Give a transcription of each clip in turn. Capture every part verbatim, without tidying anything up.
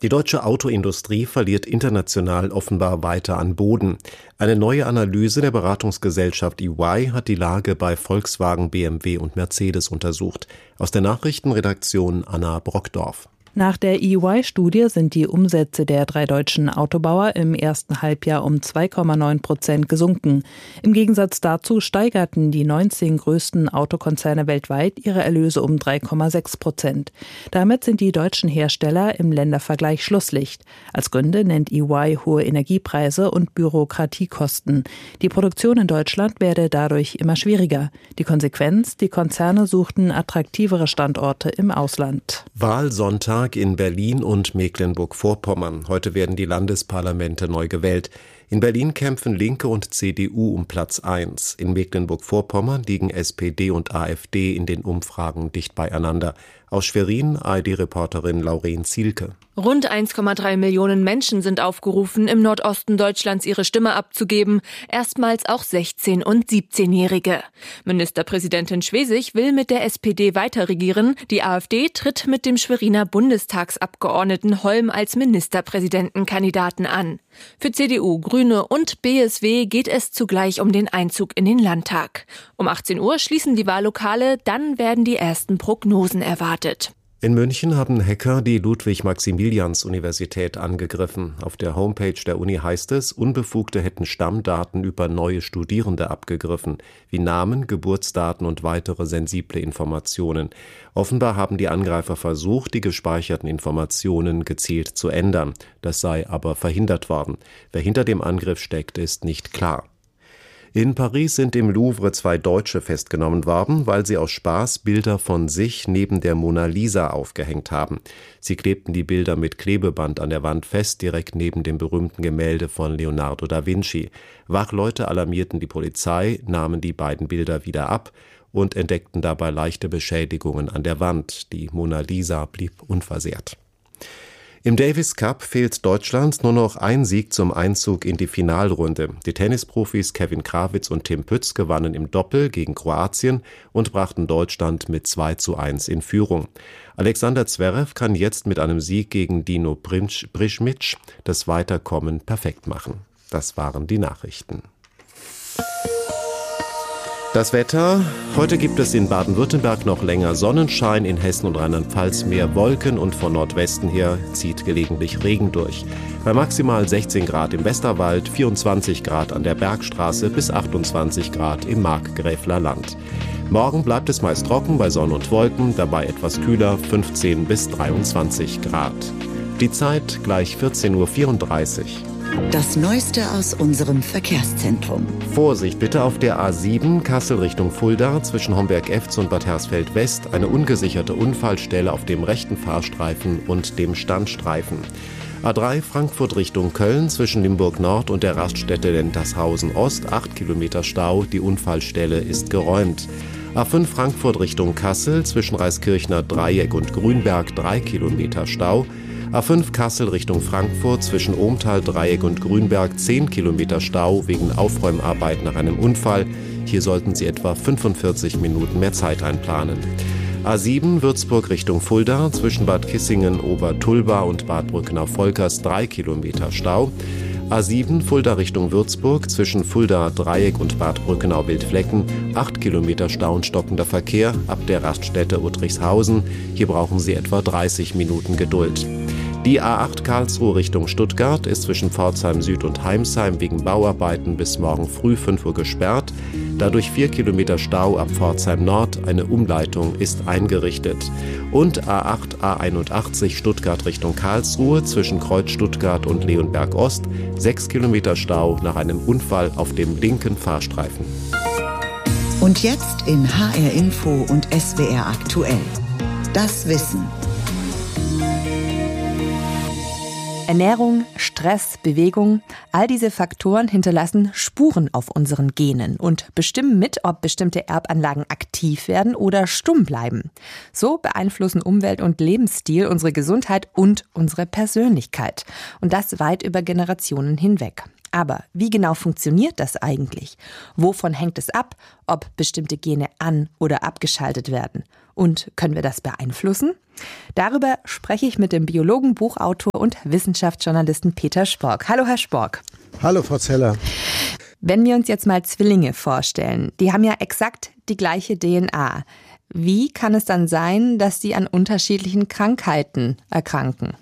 Die deutsche Autoindustrie verliert international offenbar weiter an Boden. Eine neue Analyse der Beratungsgesellschaft E Y hat die Lage bei Volkswagen, B M W und Mercedes untersucht. Aus der Nachrichtenredaktion Anna Brockdorf. Nach der E Y-Studie sind die Umsätze der drei deutschen Autobauer im ersten Halbjahr um zwei Komma neun Prozent gesunken. Im Gegensatz dazu steigerten die neunzehn größten Autokonzerne weltweit ihre Erlöse um drei Komma sechs Prozent. Damit sind die deutschen Hersteller im Ländervergleich Schlusslicht. Als Gründe nennt E Y hohe Energiepreise und Bürokratiekosten. Die Produktion in Deutschland werde dadurch immer schwieriger. Die Konsequenz: Die Konzerne suchten attraktivere Standorte im Ausland. Wahlsonntag in Berlin und Mecklenburg-Vorpommern. Heute werden die Landesparlamente neu gewählt. In Berlin kämpfen Linke und C D U um Platz eins. In Mecklenburg-Vorpommern liegen S P D und AfD in den Umfragen dicht beieinander. Aus Schwerin A R D-Reporterin Lauren Zielke. Rund eins Komma drei Millionen Menschen sind aufgerufen, im Nordosten Deutschlands ihre Stimme abzugeben. Erstmals auch sechzehn- und siebzehnjährige. Ministerpräsidentin Schwesig will mit der S P D weiterregieren. Die AfD tritt mit dem Schweriner Bundestagsabgeordneten Holm als Ministerpräsidentenkandidaten an. Für C D U, Grüne und B S W geht es zugleich um den Einzug in den Landtag. Um achtzehn Uhr schließen die Wahllokale, dann werden die ersten Prognosen erwartet. In München haben Hacker die Ludwig-Maximilians-Universität angegriffen. Auf der Homepage der Uni heißt es, Unbefugte hätten Stammdaten über neue Studierende abgegriffen, wie Namen, Geburtsdaten und weitere sensible Informationen. Offenbar haben die Angreifer versucht, die gespeicherten Informationen gezielt zu ändern. Das sei aber verhindert worden. Wer hinter dem Angriff steckt, ist nicht klar. In Paris sind im Louvre zwei Deutsche festgenommen worden, weil sie aus Spaß Bilder von sich neben der Mona Lisa aufgehängt haben. Sie klebten die Bilder mit Klebeband an der Wand fest, direkt neben dem berühmten Gemälde von Leonardo da Vinci. Wachleute alarmierten die Polizei, nahmen die beiden Bilder wieder ab und entdeckten dabei leichte Beschädigungen an der Wand. Die Mona Lisa blieb unversehrt. Im Davis Cup fehlt Deutschland nur noch ein Sieg zum Einzug in die Finalrunde. Die Tennisprofis Kevin Krawitz und Tim Pütz gewannen im Doppel gegen Kroatien und brachten Deutschland mit zwei zu eins in Führung. Alexander Zverev kann jetzt mit einem Sieg gegen Dino Brišmić das Weiterkommen perfekt machen. Das waren die Nachrichten. Das Wetter. Heute gibt es in Baden-Württemberg noch länger Sonnenschein, in Hessen und Rheinland-Pfalz mehr Wolken und von Nordwesten her zieht gelegentlich Regen durch. Bei maximal sechzehn Grad im Westerwald, vierundzwanzig Grad an der Bergstraße bis achtundzwanzig Grad im Markgräfler Land. Morgen bleibt es meist trocken bei Sonne und Wolken, dabei etwas kühler, fünfzehn bis dreiundzwanzig Grad. Die Zeit gleich vierzehn Uhr vierunddreißig. Das Neueste aus unserem Verkehrszentrum. Vorsicht bitte auf der A sieben Kassel Richtung Fulda zwischen Homberg-Efz und Bad Hersfeld-West eine ungesicherte Unfallstelle auf dem rechten Fahrstreifen und dem Standstreifen. A drei Frankfurt Richtung Köln zwischen Limburg Nord und der Raststätte Lentershausen Ost, acht Kilometer Stau, die Unfallstelle ist geräumt. A fünf Frankfurt Richtung Kassel zwischen Reiskirchner Dreieck und Grünberg, drei Kilometer Stau. A fünf Kassel Richtung Frankfurt zwischen Ohmtal, Dreieck und Grünberg zehn Kilometer Stau wegen Aufräumarbeit nach einem Unfall. Hier sollten Sie etwa fünfundvierzig Minuten mehr Zeit einplanen. A sieben Würzburg Richtung Fulda zwischen Bad Kissingen, Obertulba und Bad Brückenau-Volkers drei Kilometer Stau. A sieben Fulda Richtung Würzburg zwischen Fulda, Dreieck und Bad Brückenau-Wildflecken acht Kilometer Stau und stockender Verkehr ab der Raststätte Uttrichshausen. Hier brauchen Sie etwa dreißig Minuten Geduld. Die A acht Karlsruhe Richtung Stuttgart ist zwischen Pforzheim Süd und Heimsheim wegen Bauarbeiten bis morgen früh fünf Uhr gesperrt. Dadurch vier Kilometer Stau ab Pforzheim Nord. Eine Umleitung ist eingerichtet. Und A acht A einundachtzig Stuttgart Richtung Karlsruhe zwischen Kreuz Stuttgart und Leonberg Ost. sechs Kilometer Stau nach einem Unfall auf dem linken Fahrstreifen. Und jetzt in H R Info und S W R aktuell. Das Wissen. Ernährung, Stress, Bewegung, all diese Faktoren hinterlassen Spuren auf unseren Genen und bestimmen mit, ob bestimmte Erbanlagen aktiv werden oder stumm bleiben. So beeinflussen Umwelt und Lebensstil unsere Gesundheit und unsere Persönlichkeit. Und das weit über Generationen hinweg. Aber wie genau funktioniert das eigentlich? Wovon hängt es ab, ob bestimmte Gene an- oder abgeschaltet werden? Und können wir das beeinflussen? Darüber spreche ich mit dem Biologen, Buchautor und Wissenschaftsjournalisten Peter Spork. Hallo, Herr Spork. Hallo, Frau Zeller. Wenn wir uns jetzt mal Zwillinge vorstellen, die haben ja exakt die gleiche D N A. Wie kann es dann sein, dass die an unterschiedlichen Krankheiten erkranken?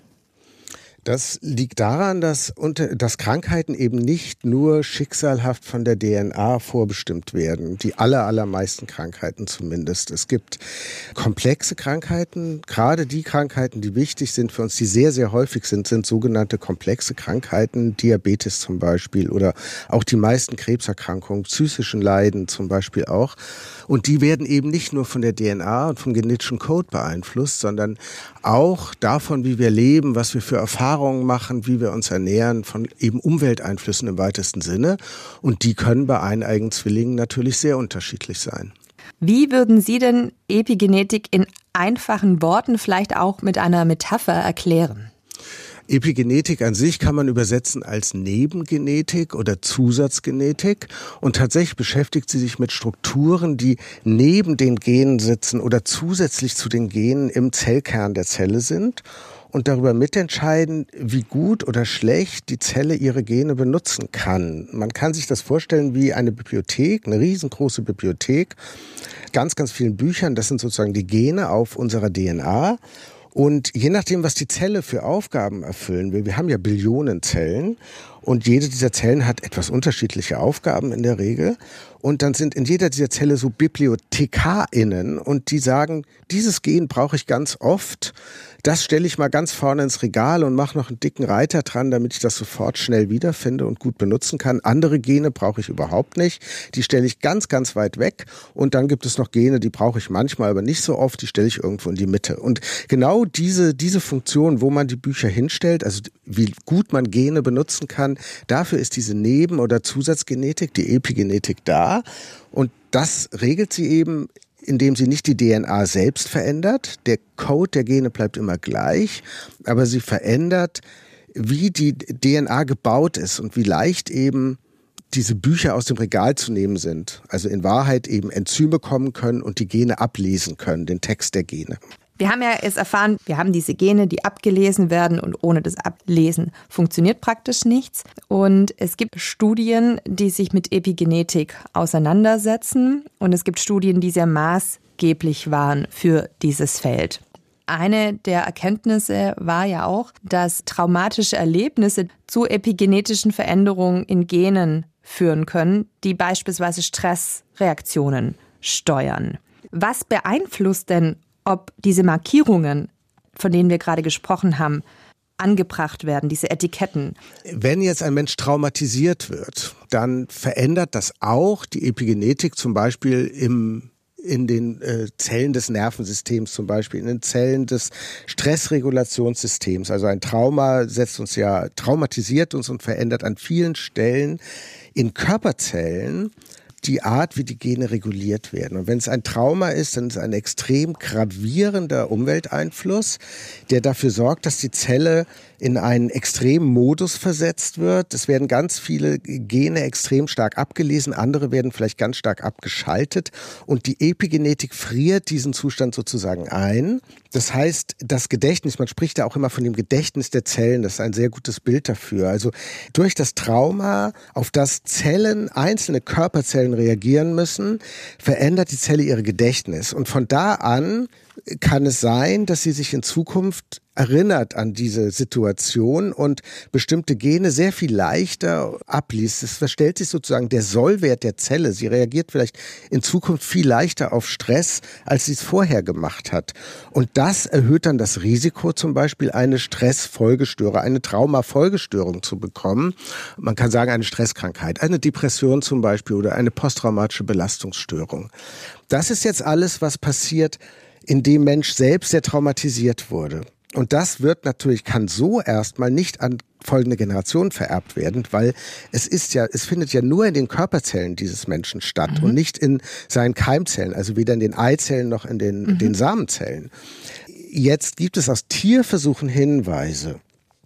Das liegt daran, dass, unter, dass Krankheiten eben nicht nur schicksalhaft von der D N A vorbestimmt werden. Die aller, allermeisten Krankheiten zumindest. Es gibt komplexe Krankheiten. Gerade die Krankheiten, die wichtig sind für uns, die sehr, sehr häufig sind, sind sogenannte komplexe Krankheiten. Diabetes zum Beispiel oder auch die meisten Krebserkrankungen, psychischen Leiden zum Beispiel auch. Und die werden eben nicht nur von der D N A und vom genetischen Code beeinflusst, sondern auch davon, wie wir leben, was wir für Erfahrungen machen, wie wir uns ernähren, von eben Umwelteinflüssen im weitesten Sinne. Und die können bei eineigen Zwillingen natürlich sehr unterschiedlich sein. Wie würden Sie denn Epigenetik in einfachen Worten, vielleicht auch mit einer Metapher erklären? Epigenetik an sich kann man übersetzen als Nebengenetik oder Zusatzgenetik und tatsächlich beschäftigt sie sich mit Strukturen, die neben den Genen sitzen oder zusätzlich zu den Genen im Zellkern der Zelle sind und darüber mitentscheiden, wie gut oder schlecht die Zelle ihre Gene benutzen kann. Man kann sich das vorstellen wie eine Bibliothek, eine riesengroße Bibliothek, ganz, ganz vielen Büchern, das sind sozusagen die Gene auf unserer D N A. Und je nachdem, was die Zelle für Aufgaben erfüllen will, wir haben ja Billionen Zellen und jede dieser Zellen hat etwas unterschiedliche Aufgaben in der Regel. Und dann sind in jeder dieser Zelle so BibliothekarInnen und die sagen, dieses Gen brauche ich ganz oft. Das stelle ich mal ganz vorne ins Regal und mache noch einen dicken Reiter dran, damit ich das sofort schnell wiederfinde und gut benutzen kann. Andere Gene brauche ich überhaupt nicht. Die stelle ich ganz, ganz weit weg. Und dann gibt es noch Gene, die brauche ich manchmal, aber nicht so oft. Die stelle ich irgendwo in die Mitte. Und genau diese, diese Funktion, wo man die Bücher hinstellt, also wie gut man Gene benutzen kann, dafür ist diese Neben- oder Zusatzgenetik, die Epigenetik da. Und das regelt sie eben, indem sie nicht die D N A selbst verändert. Der Code der Gene bleibt immer gleich, aber sie verändert, wie die D N A gebaut ist und wie leicht eben diese Bücher aus dem Regal zu nehmen sind. Also in Wahrheit eben Enzyme kommen können und die Gene ablesen können, den Text der Gene. Wir haben ja jetzt erfahren, wir haben diese Gene, die abgelesen werden und ohne das Ablesen funktioniert praktisch nichts. Und es gibt Studien, die sich mit Epigenetik auseinandersetzen und es gibt Studien, die sehr maßgeblich waren für dieses Feld. Eine der Erkenntnisse war ja auch, dass traumatische Erlebnisse zu epigenetischen Veränderungen in Genen führen können, die beispielsweise Stressreaktionen steuern. Was beeinflusst denn, ob diese Markierungen, von denen wir gerade gesprochen haben, angebracht werden, diese Etiketten? Wenn jetzt ein Mensch traumatisiert wird, dann verändert das auch die Epigenetik, zum Beispiel im, in den äh, Zellen des Nervensystems, zum Beispiel in den Zellen des Stressregulationssystems. Also ein Trauma setzt uns ja, traumatisiert uns und verändert an vielen Stellen in Körperzellen die Art, wie die Gene reguliert werden. Und wenn es ein Trauma ist, dann ist es ein extrem gravierender Umwelteinfluss, der dafür sorgt, dass die Zelle in einen extremen Modus versetzt wird. Es werden ganz viele Gene extrem stark abgelesen, andere werden vielleicht ganz stark abgeschaltet und die Epigenetik friert diesen Zustand sozusagen ein. Das heißt, das Gedächtnis, man spricht da auch immer von dem Gedächtnis der Zellen, das ist ein sehr gutes Bild dafür. Also durch das Trauma, auf das Zellen, einzelne Körperzellen reagieren müssen, verändert die Zelle ihr Gedächtnis. Und von da an kann es sein, dass sie sich in Zukunft erinnert an diese Situation und bestimmte Gene sehr viel leichter abliest. Es verstellt sich sozusagen der Sollwert der Zelle. Sie reagiert vielleicht in Zukunft viel leichter auf Stress, als sie es vorher gemacht hat. Und das erhöht dann das Risiko, zum Beispiel eine Stressfolgestörung, eine Traumafolgestörung zu bekommen. Man kann sagen, eine Stresskrankheit, eine Depression zum Beispiel oder eine posttraumatische Belastungsstörung. Das ist jetzt alles, was passiert, indem Mensch selbst sehr traumatisiert wurde. Und das wird natürlich, kann so erstmal nicht an folgende Generationen vererbt werden, weil es ist ja, es findet ja nur in den Körperzellen dieses Menschen statt mhm. und nicht in seinen Keimzellen, also weder in den Eizellen noch in den, mhm. den Samenzellen. Jetzt gibt es aus Tierversuchen Hinweise,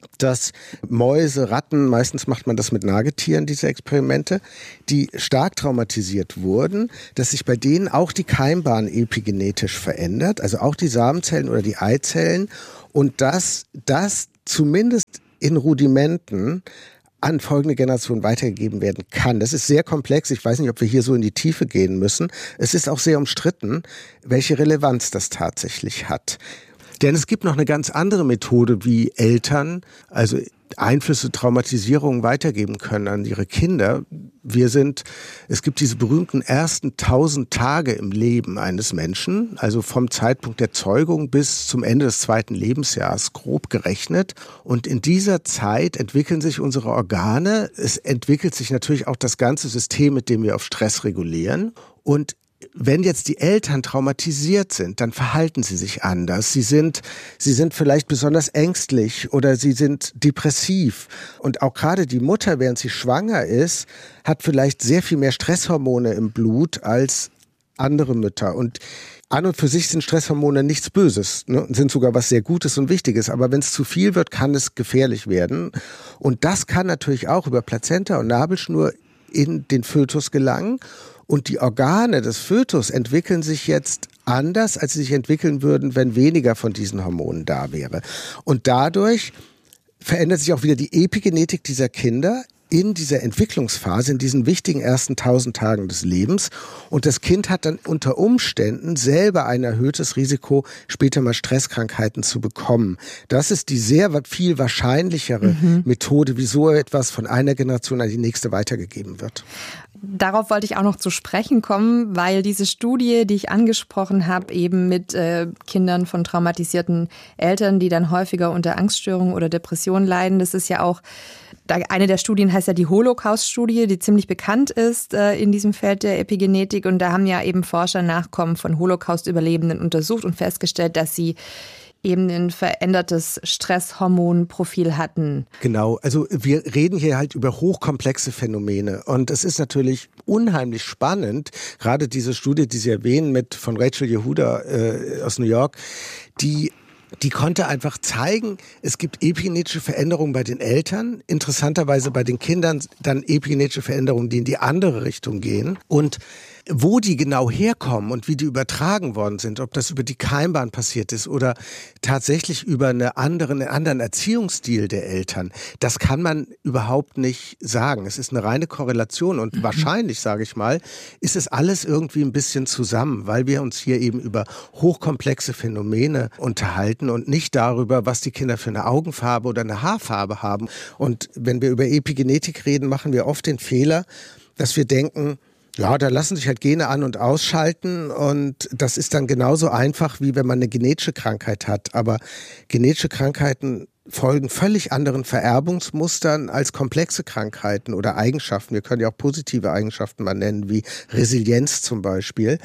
dass Mäuse, Ratten, meistens macht man das mit Nagetieren, diese Experimente, die stark traumatisiert wurden, dass sich bei denen auch die Keimbahn epigenetisch verändert, also auch die Samenzellen oder die Eizellen, und dass das zumindest in Rudimenten an folgende Generation weitergegeben werden kann. Das ist sehr komplex. Ich weiß nicht, ob wir hier so in die Tiefe gehen müssen. Es ist auch sehr umstritten, welche Relevanz das tatsächlich hat. Denn es gibt noch eine ganz andere Methode, wie Eltern, also Einflüsse, Traumatisierungen weitergeben können an ihre Kinder. Wir sind, es gibt diese berühmten ersten tausend Tage im Leben eines Menschen, also vom Zeitpunkt der Zeugung bis zum Ende des zweiten Lebensjahres, grob gerechnet. Und in dieser Zeit entwickeln sich unsere Organe. Es entwickelt sich natürlich auch das ganze System, mit dem wir auf Stress regulieren. Und wenn jetzt die Eltern traumatisiert sind, dann verhalten sie sich anders. Sie sind, sie sind vielleicht besonders ängstlich oder sie sind depressiv. Und auch gerade die Mutter, während sie schwanger ist, hat vielleicht sehr viel mehr Stresshormone im Blut als andere Mütter. Und an und für sich sind Stresshormone nichts Böses, ne? Sind sogar was sehr Gutes und Wichtiges. Aber wenn es zu viel wird, kann es gefährlich werden. Und das kann natürlich auch über Plazenta und Nabelschnur in den Fötus gelangen. Und die Organe des Fötus entwickeln sich jetzt anders, als sie sich entwickeln würden, wenn weniger von diesen Hormonen da wäre. Und dadurch verändert sich auch wieder die Epigenetik dieser Kinder in dieser Entwicklungsphase, in diesen wichtigen ersten tausend Tagen des Lebens. Und das Kind hat dann unter Umständen selber ein erhöhtes Risiko, später mal Stresskrankheiten zu bekommen. Das ist die sehr viel wahrscheinlichere mhm. Methode, wie so etwas von einer Generation an die nächste weitergegeben wird. Darauf wollte ich auch noch zu sprechen kommen, weil diese Studie, die ich angesprochen habe, eben mit äh, Kindern von traumatisierten Eltern, die dann häufiger unter Angststörungen oder Depressionen leiden, das ist ja auch, eine der Studien heißt ja die Holocaust-Studie, die ziemlich bekannt ist äh, in diesem Feld der Epigenetik. Und da haben ja eben Forscher Nachkommen von Holocaust-Überlebenden untersucht und festgestellt, dass sie eben ein verändertes Stresshormonprofil hatten. Genau, also wir reden hier halt über hochkomplexe Phänomene und es ist natürlich unheimlich spannend, gerade diese Studie, die Sie erwähnen, mit von Rachel Yehuda äh, aus New York, die Die konnte einfach zeigen, es gibt epigenetische Veränderungen bei den Eltern, interessanterweise bei den Kindern dann epigenetische Veränderungen, die in die andere Richtung gehen. Und wo die genau herkommen und wie die übertragen worden sind, ob das über die Keimbahn passiert ist oder tatsächlich über eine andere, einen anderen Erziehungsstil der Eltern, das kann man überhaupt nicht sagen. Es ist eine reine Korrelation und mhm. wahrscheinlich, sage ich mal, ist es alles irgendwie ein bisschen zusammen, weil wir uns hier eben über hochkomplexe Phänomene unterhalten und nicht darüber, was die Kinder für eine Augenfarbe oder eine Haarfarbe haben. Und wenn wir über Epigenetik reden, machen wir oft den Fehler, dass wir denken, ja, da lassen sich halt Gene an- und ausschalten und das ist dann genauso einfach, wie wenn man eine genetische Krankheit hat. Aber genetische Krankheiten folgen völlig anderen Vererbungsmustern als komplexe Krankheiten oder Eigenschaften. Wir können ja auch positive Eigenschaften mal nennen, wie Resilienz zum Beispiel.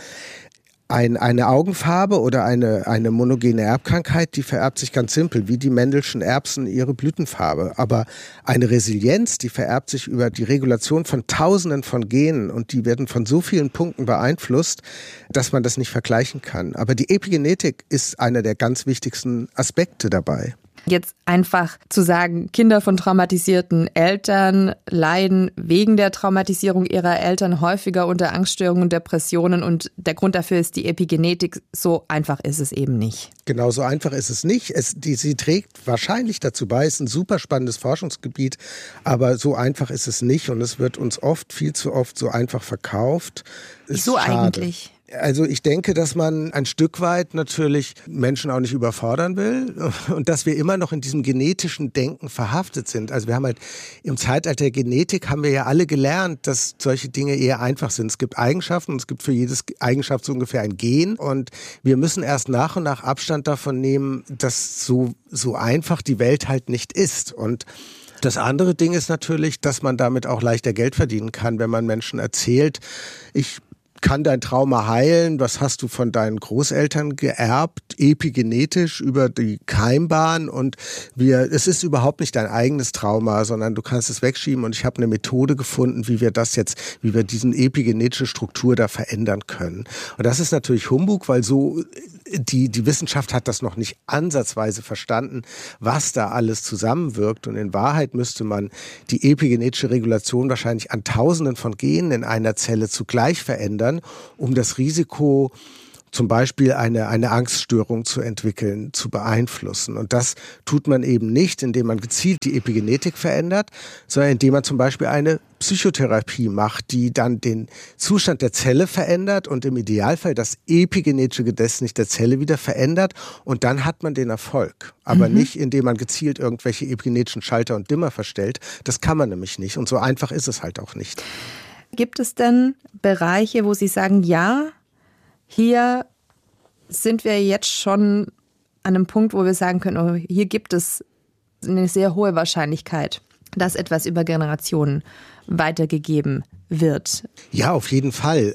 Ein, eine Augenfarbe oder eine, eine monogene Erbkrankheit, die vererbt sich ganz simpel, wie die Mendelschen Erbsen ihre Blütenfarbe. Aber eine Resilienz, die vererbt sich über die Regulation von Tausenden von Genen und die werden von so vielen Punkten beeinflusst, dass man das nicht vergleichen kann. Aber die Epigenetik ist einer der ganz wichtigsten Aspekte dabei. Jetzt einfach zu sagen, Kinder von traumatisierten Eltern leiden wegen der Traumatisierung ihrer Eltern häufiger unter Angststörungen und Depressionen und der Grund dafür ist die Epigenetik. So einfach ist es eben nicht. Genau, so einfach ist es nicht. Es, die, sie trägt wahrscheinlich dazu bei, es ist ein super spannendes Forschungsgebiet, aber so einfach ist es nicht und es wird uns oft, viel zu oft so einfach verkauft. Wieso eigentlich? Also ich denke, dass man ein Stück weit natürlich Menschen auch nicht überfordern will und dass wir immer noch in diesem genetischen Denken verhaftet sind. Also wir haben halt im Zeitalter der Genetik haben wir ja alle gelernt, dass solche Dinge eher einfach sind. Es gibt Eigenschaften und es gibt für jedes Eigenschaft so ungefähr ein Gen und wir müssen erst nach und nach Abstand davon nehmen, dass so, so einfach die Welt halt nicht ist. Und das andere Ding ist natürlich, dass man damit auch leichter Geld verdienen kann, wenn man Menschen erzählt, ich kann dein Trauma heilen, was hast du von deinen Großeltern geerbt, epigenetisch über die Keimbahn und wir, es ist überhaupt nicht dein eigenes Trauma, sondern du kannst es wegschieben und ich habe eine Methode gefunden, wie wir das jetzt, wie wir diesen epigenetische Struktur da verändern können. Und das ist natürlich Humbug, weil so die, die Wissenschaft hat das noch nicht ansatzweise verstanden, was da alles zusammenwirkt. Und in Wahrheit müsste man die epigenetische Regulation wahrscheinlich an Tausenden von Genen in einer Zelle zugleich verändern, um das Risiko, zum Beispiel eine, eine Angststörung zu entwickeln, zu beeinflussen. Und das tut man eben nicht, indem man gezielt die Epigenetik verändert, sondern indem man zum Beispiel eine Psychotherapie macht, die dann den Zustand der Zelle verändert und im Idealfall das epigenetische Gedächtnis der Zelle wieder verändert. Und dann hat man den Erfolg. Aber mhm. nicht, indem man gezielt irgendwelche epigenetischen Schalter und Dimmer verstellt. Das kann man nämlich nicht. Und so einfach ist es halt auch nicht. Gibt es denn Bereiche, wo Sie sagen, ja, hier sind wir jetzt schon an einem Punkt, wo wir sagen können, oh, hier gibt es eine sehr hohe Wahrscheinlichkeit, dass etwas über Generationen weitergegeben wird. Ja, auf jeden Fall.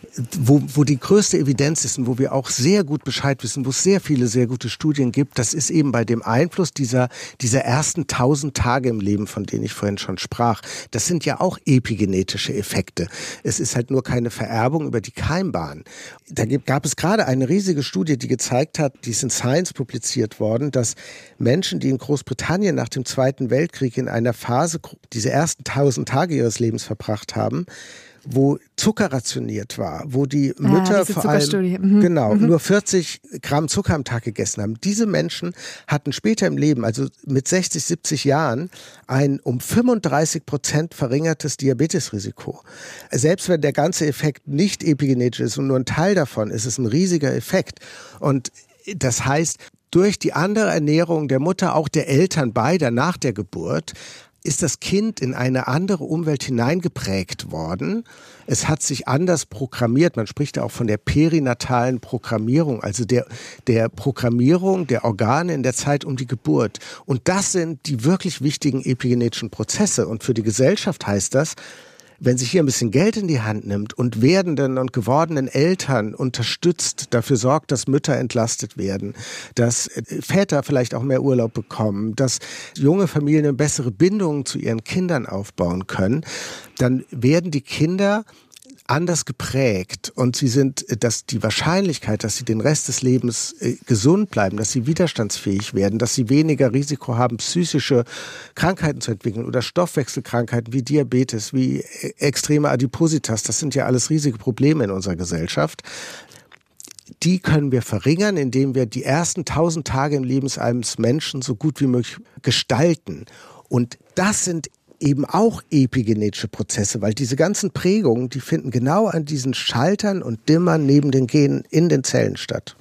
Wo, wo die größte Evidenz ist und wo wir auch sehr gut Bescheid wissen, wo es sehr viele, sehr gute Studien gibt, das ist eben bei dem Einfluss dieser, dieser ersten tausend Tage im Leben, von denen ich vorhin schon sprach. Das sind ja auch epigenetische Effekte. Es ist halt nur keine Vererbung über die Keimbahn. Da gab es gerade eine riesige Studie, die gezeigt hat, die ist in Science publiziert worden, dass Menschen, die in Großbritannien nach dem Zweiten Weltkrieg in einer Phase diese ersten tausend Tage ihres Lebens verbracht haben, wo Zucker rationiert war, wo die Mütter ah, vor allem mhm. genau mhm. nur vierzig Gramm Zucker am Tag gegessen haben. Diese Menschen hatten später im Leben, also mit sechzig, siebzig Jahren, ein um fünfunddreißig Prozent verringertes Diabetesrisiko. Selbst wenn der ganze Effekt nicht epigenetisch ist und nur ein Teil davon, ist es ein riesiger Effekt. Und das heißt, durch die andere Ernährung der Mutter, auch der Eltern beider nach der Geburt, ist das Kind in eine andere Umwelt hineingeprägt worden. Es hat sich anders programmiert. Man spricht ja auch von der perinatalen Programmierung, also der, der Programmierung der Organe in der Zeit um die Geburt. Und das sind die wirklich wichtigen epigenetischen Prozesse. Und für die Gesellschaft heißt das, wenn sich hier ein bisschen Geld in die Hand nimmt und werdenden und gewordenen Eltern unterstützt, dafür sorgt, dass Mütter entlastet werden, dass Väter vielleicht auch mehr Urlaub bekommen, dass junge Familien eine bessere Bindung zu ihren Kindern aufbauen können, dann werden die Kinder anders geprägt und sie sind, dass die Wahrscheinlichkeit, dass sie den Rest des Lebens äh, gesund bleiben, dass sie widerstandsfähig werden, dass sie weniger Risiko haben, psychische Krankheiten zu entwickeln oder Stoffwechselkrankheiten wie Diabetes, wie äh, extreme Adipositas, das sind ja alles riesige Probleme in unserer Gesellschaft. Die können wir verringern, indem wir die ersten tausend Tage im Leben eines Menschen so gut wie möglich gestalten. Und das sind eben auch epigenetische Prozesse, weil diese ganzen Prägungen, die finden genau an diesen Schaltern und Dimmern neben den Genen in den Zellen statt.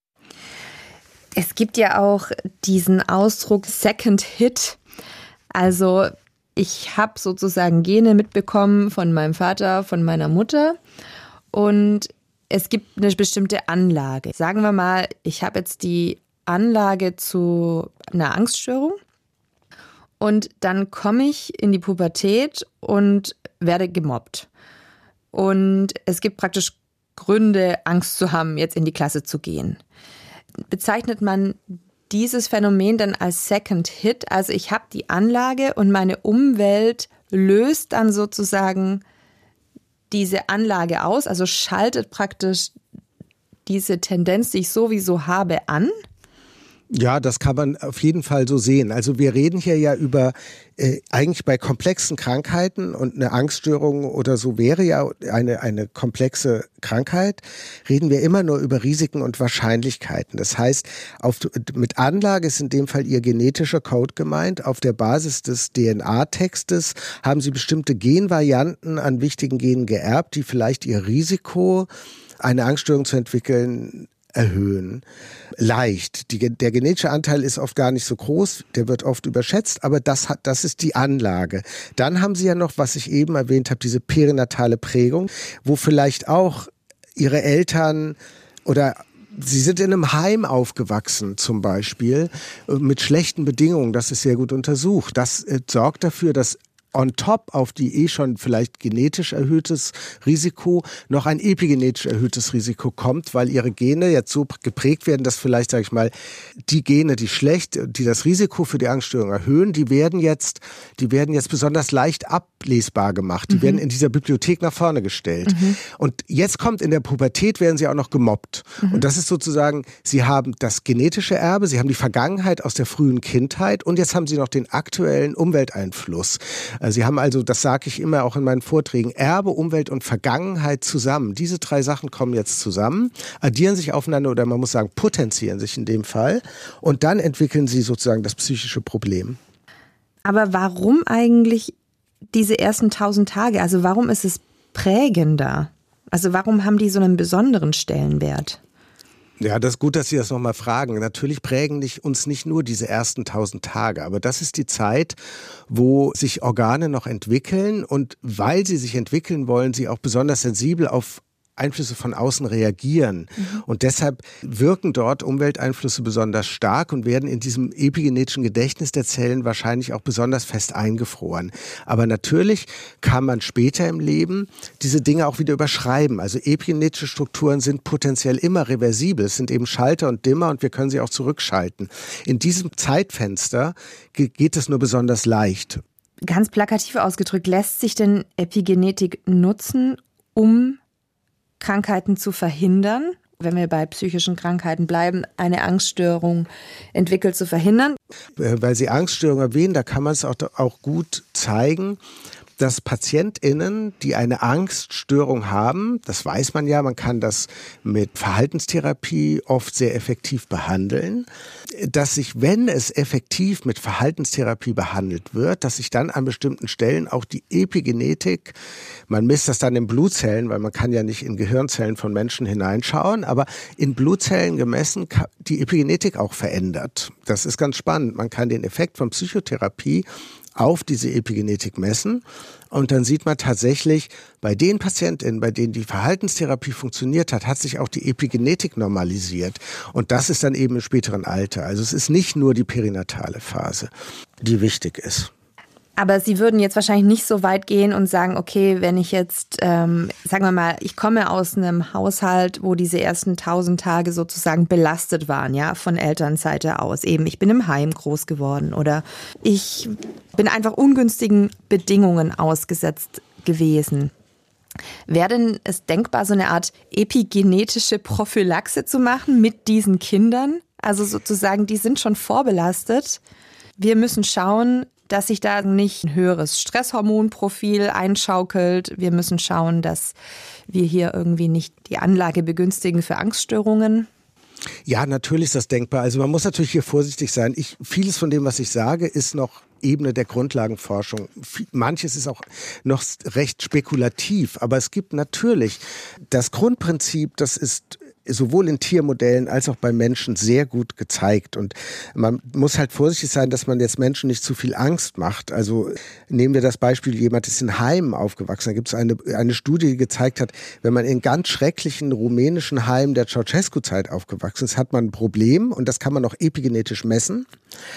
Es gibt ja auch diesen Ausdruck Second Hit. Also ich habe sozusagen Gene mitbekommen von meinem Vater, von meiner Mutter und es gibt eine bestimmte Anlage. Sagen wir mal, ich habe jetzt die Anlage zu einer Angststörung. Und dann komme ich in die Pubertät und werde gemobbt. Und es gibt praktisch Gründe, Angst zu haben, jetzt in die Klasse zu gehen. Bezeichnet man dieses Phänomen dann als Second Hit? Also ich habe die Anlage und meine Umwelt löst dann sozusagen diese Anlage aus, also schaltet praktisch diese Tendenz, die ich sowieso habe, an? Ja, das kann man auf jeden Fall so sehen. Also wir reden hier ja über äh, eigentlich bei komplexen Krankheiten und eine Angststörung oder so wäre ja eine, eine komplexe Krankheit, reden wir immer nur über Risiken und Wahrscheinlichkeiten. Das heißt, auf, mit Anlage ist in dem Fall Ihr genetischer Code gemeint. Auf der Basis des D N A-Textes haben Sie bestimmte Genvarianten an wichtigen Genen geerbt, die vielleicht Ihr Risiko, eine Angststörung zu entwickeln, erhöhen. Leicht. Die, der genetische Anteil ist oft gar nicht so groß, der wird oft überschätzt, aber das hat, das ist die Anlage. Dann haben Sie ja noch, was ich eben erwähnt habe, diese perinatale Prägung, wo vielleicht auch Ihre Eltern oder Sie sind in einem Heim aufgewachsen zum Beispiel, mit schlechten Bedingungen, das ist sehr gut untersucht. Das äh, sorgt dafür, dass on top auf die eh schon vielleicht genetisch erhöhtes Risiko noch ein epigenetisch erhöhtes Risiko kommt, weil ihre Gene jetzt so geprägt werden, dass vielleicht, sage ich mal, die Gene, die schlecht, die das Risiko für die Angststörung erhöhen, die werden jetzt, die werden jetzt besonders leicht ablesbar gemacht. Die mhm. werden in dieser Bibliothek nach vorne gestellt. Mhm. Und jetzt kommt in der Pubertät, werden sie auch noch gemobbt. Mhm. Und das ist sozusagen, sie haben das genetische Erbe, sie haben die Vergangenheit aus der frühen Kindheit und jetzt haben sie noch den aktuellen Umwelteinfluss. Sie haben also, das sage ich immer auch in meinen Vorträgen, Erbe, Umwelt und Vergangenheit zusammen. Diese drei Sachen kommen jetzt zusammen, addieren sich aufeinander oder man muss sagen, potenzieren sich in dem Fall und dann entwickeln sie sozusagen das psychische Problem. Aber warum eigentlich diese ersten tausend Tage? Also warum ist es prägender? Also warum haben die so einen besonderen Stellenwert? Ja, das ist gut, dass Sie das nochmal fragen. Natürlich prägen nicht, uns nicht nur diese ersten tausend Tage, aber das ist die Zeit, wo sich Organe noch entwickeln und weil sie sich entwickeln wollen, sie auch besonders sensibel auf Einflüsse von außen reagieren. Mhm. Und deshalb wirken dort Umwelteinflüsse besonders stark und werden in diesem epigenetischen Gedächtnis der Zellen wahrscheinlich auch besonders fest eingefroren. Aber natürlich kann man später im Leben diese Dinge auch wieder überschreiben. Also epigenetische Strukturen sind potenziell immer reversibel. Es sind eben Schalter und Dimmer und wir können sie auch zurückschalten. In diesem Zeitfenster geht es nur besonders leicht. Ganz plakativ ausgedrückt, lässt sich denn Epigenetik nutzen, um Krankheiten zu verhindern, wenn wir bei psychischen Krankheiten bleiben, eine Angststörung entwickelt zu verhindern? Weil Sie Angststörungen erwähnen, da kann man es auch, auch gut zeigen, dass PatientInnen, die eine Angststörung haben, das weiß man ja, man kann das mit Verhaltenstherapie oft sehr effektiv behandeln, dass sich, wenn es effektiv mit Verhaltenstherapie behandelt wird, dass sich dann an bestimmten Stellen auch die Epigenetik, man misst das dann in Blutzellen, weil man kann ja nicht in Gehirnzellen von Menschen hineinschauen, aber in Blutzellen gemessen die Epigenetik auch verändert. Das ist ganz spannend. Man kann den Effekt von Psychotherapie auf diese Epigenetik messen und dann sieht man tatsächlich, bei den PatientInnen, bei denen die Verhaltenstherapie funktioniert hat, hat sich auch die Epigenetik normalisiert und das ist dann eben im späteren Alter. Also es ist nicht nur die perinatale Phase, die wichtig ist. Aber Sie würden jetzt wahrscheinlich nicht so weit gehen und sagen, okay, wenn ich jetzt, ähm, sagen wir mal, ich komme aus einem Haushalt, wo diese ersten tausend Tage sozusagen belastet waren, ja, von Elternseite aus. Eben, ich bin im Heim groß geworden oder ich bin einfach ungünstigen Bedingungen ausgesetzt gewesen. Wäre denn es denkbar, so eine Art epigenetische Prophylaxe zu machen mit diesen Kindern? Also sozusagen, die sind schon vorbelastet. Wir müssen schauen, dass sich da nicht ein höheres Stresshormonprofil einschaukelt. Wir müssen schauen, dass wir hier irgendwie nicht die Anlage begünstigen für Angststörungen. Ja, natürlich ist das denkbar. Also man muss natürlich hier vorsichtig sein. Ich, vieles von dem, was ich sage, ist noch Ebene der Grundlagenforschung. Manches ist auch noch recht spekulativ, aber es gibt natürlich das Grundprinzip, das ist sowohl in Tiermodellen als auch bei Menschen sehr gut gezeigt. Und man muss halt vorsichtig sein, dass man jetzt Menschen nicht zu viel Angst macht. Also nehmen wir das Beispiel, jemand ist in Heimen aufgewachsen. Da gibt es eine, eine Studie, die gezeigt hat, wenn man in ganz schrecklichen rumänischen Heimen der Ceausescu-Zeit aufgewachsen ist, hat man ein Problem und das kann man auch epigenetisch messen.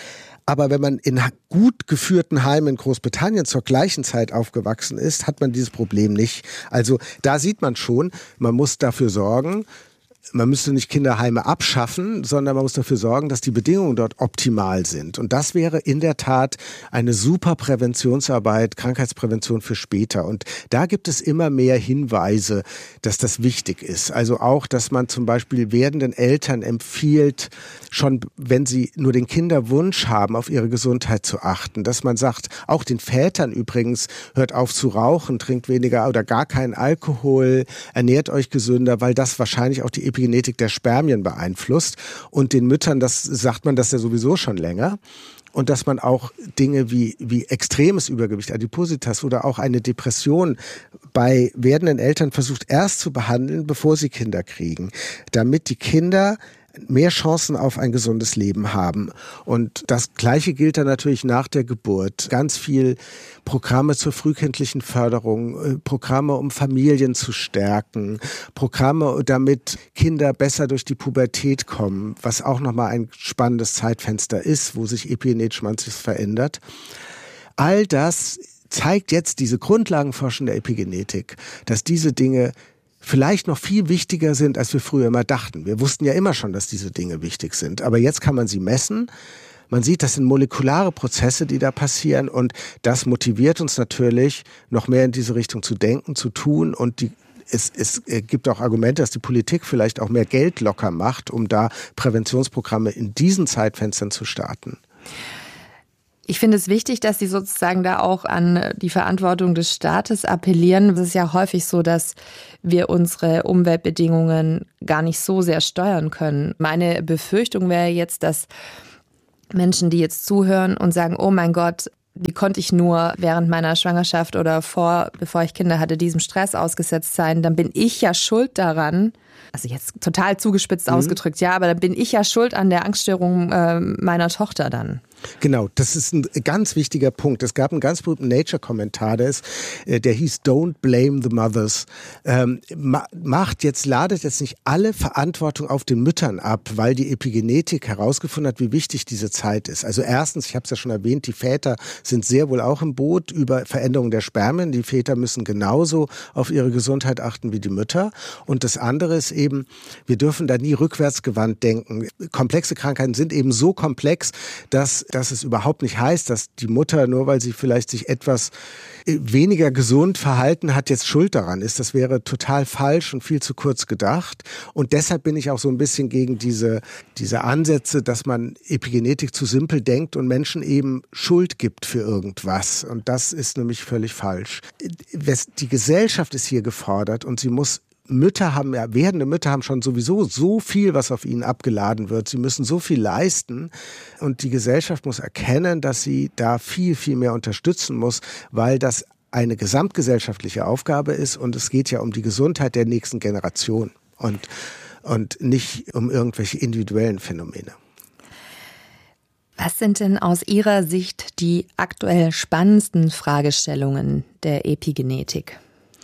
Aber wenn man in gut geführten Heimen in Großbritannien zur gleichen Zeit aufgewachsen ist, hat man dieses Problem nicht. Also da sieht man schon, man muss dafür sorgen, man müsste nicht Kinderheime abschaffen, sondern man muss dafür sorgen, dass die Bedingungen dort optimal sind. Und das wäre in der Tat eine super Präventionsarbeit, Krankheitsprävention für später. Und da gibt es immer mehr Hinweise, dass das wichtig ist. Also auch, dass man zum Beispiel werdenden Eltern empfiehlt, schon wenn sie nur den Kinderwunsch haben, auf ihre Gesundheit zu achten. Dass man sagt, auch den Vätern übrigens, hört auf zu rauchen, trinkt weniger oder gar keinen Alkohol, ernährt euch gesünder, weil das wahrscheinlich auch die Epigenetik der Spermien beeinflusst. Und den Müttern, das sagt man das ja sowieso schon länger. Und dass man auch Dinge wie, wie extremes Übergewicht, Adipositas oder auch eine Depression bei werdenden Eltern versucht erst zu behandeln, bevor sie Kinder kriegen, damit die Kinder mehr Chancen auf ein gesundes Leben haben. Und das Gleiche gilt dann natürlich nach der Geburt. Ganz viel Programme zur frühkindlichen Förderung, Programme, um Familien zu stärken, Programme, damit Kinder besser durch die Pubertät kommen, was auch nochmal ein spannendes Zeitfenster ist, wo sich epigenetisch manches verändert. All das zeigt jetzt diese Grundlagenforschung der Epigenetik, dass diese Dinge vielleicht noch viel wichtiger sind, als wir früher immer dachten. Wir wussten ja immer schon, dass diese Dinge wichtig sind, aber jetzt kann man sie messen. Man sieht, das sind molekulare Prozesse, die da passieren, und das motiviert uns natürlich, noch mehr in diese Richtung zu denken, zu tun, und die Es, es gibt auch Argumente, dass die Politik vielleicht auch mehr Geld locker macht, um da Präventionsprogramme in diesen Zeitfenstern zu starten. Ich finde es wichtig, dass Sie sozusagen da auch an die Verantwortung des Staates appellieren. Es ist ja häufig so, dass wir unsere Umweltbedingungen gar nicht so sehr steuern können. Meine Befürchtung wäre jetzt, dass Menschen, die jetzt zuhören und sagen, oh mein Gott, wie konnte ich nur während meiner Schwangerschaft oder vor, bevor ich Kinder hatte, diesem Stress ausgesetzt sein, dann bin ich ja schuld daran, also jetzt total zugespitzt mhm. ausgedrückt, ja, aber dann bin ich ja schuld an der Angststörung äh, meiner Tochter dann. Genau, das ist ein ganz wichtiger Punkt. Es gab einen ganz berühmten Nature-Kommentar, der, ist, der hieß Don't blame the mothers. Ähm, macht jetzt, ladet jetzt nicht alle Verantwortung auf den Müttern ab, weil die Epigenetik herausgefunden hat, wie wichtig diese Zeit ist. Also erstens, ich habe es ja schon erwähnt, die Väter sind sehr wohl auch im Boot über Veränderungen der Spermien. Die Väter müssen genauso auf ihre Gesundheit achten wie die Mütter. Und das andere ist eben, wir dürfen da nie rückwärtsgewandt denken. Komplexe Krankheiten sind eben so komplex, dass dass es überhaupt nicht heißt, dass die Mutter, nur weil sie vielleicht sich etwas weniger gesund verhalten hat, jetzt schuld daran ist. Das wäre total falsch und viel zu kurz gedacht. Und deshalb bin ich auch so ein bisschen gegen diese, diese Ansätze, dass man Epigenetik zu simpel denkt und Menschen eben Schuld gibt für irgendwas. Und das ist nämlich völlig falsch. Die Gesellschaft ist hier gefordert, und sie muss Mütter haben, ja, werdende Mütter haben schon sowieso so viel, was auf ihnen abgeladen wird. Sie müssen so viel leisten, und die Gesellschaft muss erkennen, dass sie da viel, viel mehr unterstützen muss, weil das eine gesamtgesellschaftliche Aufgabe ist, und es geht ja um die Gesundheit der nächsten Generation und, und nicht um irgendwelche individuellen Phänomene. Was sind denn aus Ihrer Sicht die aktuell spannendsten Fragestellungen der Epigenetik?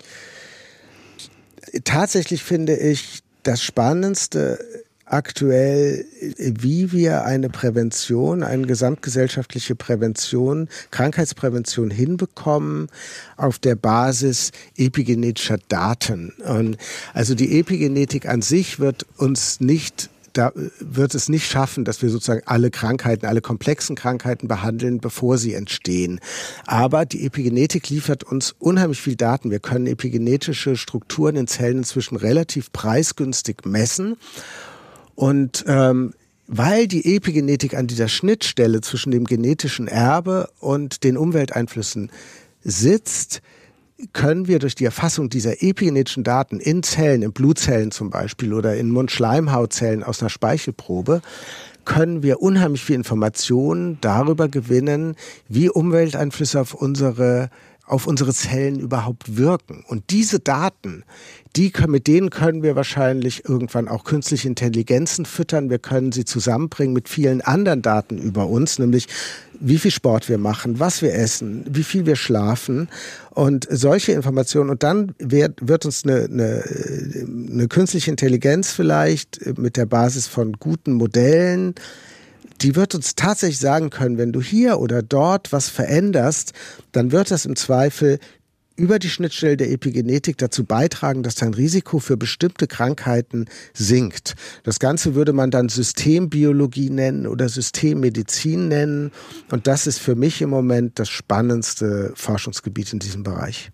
Tatsächlich finde ich das Spannendste aktuell, wie wir eine Prävention, eine gesamtgesellschaftliche Prävention, Krankheitsprävention hinbekommen auf der Basis epigenetischer Daten. Und also die Epigenetik an sich wird uns nicht Da wird es nicht schaffen, dass wir sozusagen alle Krankheiten, alle komplexen Krankheiten behandeln, bevor sie entstehen. Aber die Epigenetik liefert uns unheimlich viel Daten. Wir können epigenetische Strukturen in Zellen inzwischen relativ preisgünstig messen. Und ähm, weil die Epigenetik an dieser Schnittstelle zwischen dem genetischen Erbe und den Umwelteinflüssen sitzt, können wir durch die Erfassung dieser epigenetischen Daten in Zellen, in Blutzellen zum Beispiel oder in Mundschleimhautzellen aus einer Speichelprobe, können wir unheimlich viel Informationen darüber gewinnen, wie Umwelteinflüsse auf unsere auf unsere Zellen überhaupt wirken. Und diese Daten, die können, mit denen können wir wahrscheinlich irgendwann auch künstliche Intelligenzen füttern. Wir können sie zusammenbringen mit vielen anderen Daten über uns, nämlich wie viel Sport wir machen, was wir essen, wie viel wir schlafen und solche Informationen. Und dann wird, wird uns eine, eine, eine künstliche Intelligenz vielleicht mit der Basis von guten Modellen, die wird uns tatsächlich sagen können, wenn du hier oder dort was veränderst, dann wird das im Zweifel über die Schnittstelle der Epigenetik dazu beitragen, dass dein Risiko für bestimmte Krankheiten sinkt. Das Ganze würde man dann Systembiologie nennen oder Systemmedizin nennen. Und das ist für mich im Moment das spannendste Forschungsgebiet in diesem Bereich.